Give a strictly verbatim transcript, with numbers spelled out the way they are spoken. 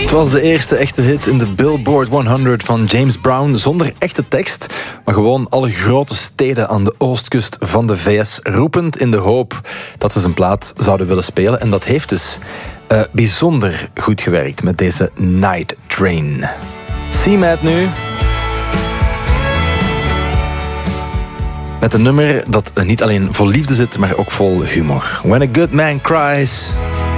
Het was de eerste echte hit in de Billboard honderd van James Brown, zonder echte tekst, maar gewoon alle grote steden aan de oostkust van de V S roepend in de hoop dat ze zijn plaat zouden willen spelen. En dat heeft dus uh, bijzonder goed gewerkt met deze Night Train. C-Mad nu. Met een nummer dat niet alleen vol liefde zit, maar ook vol humor. When a good man cries...